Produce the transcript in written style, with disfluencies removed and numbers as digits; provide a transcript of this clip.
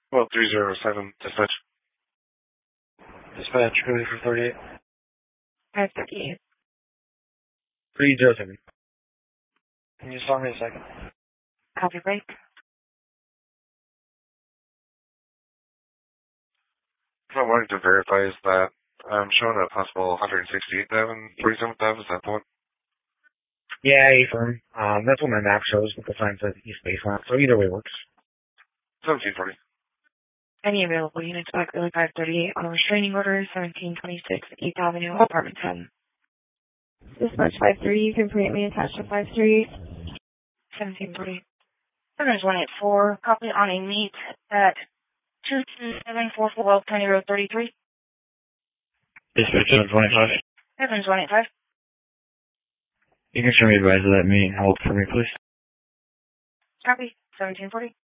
Well, 307, dispatch. Dispatch, code for 38. 538. 307. Can you just allow me a second? Copy break. What I wanted to verify is that I'm showing a possible 168,000, 47,000, is that the one? Yeah, A-firm. That's what my map shows, but the sign says East Baseline, so either way works. 1740. Any available units back early 538 on a restraining order, 1726 8th Avenue, apartment 10. Dispatch 530, you can permit me attached to 538. 1740. There's 184, copy on a meet at 22744 County Road 33. Dispatch 725. There's 185. You can show me advise of that meeting. Hold for me, please. Copy, 1740.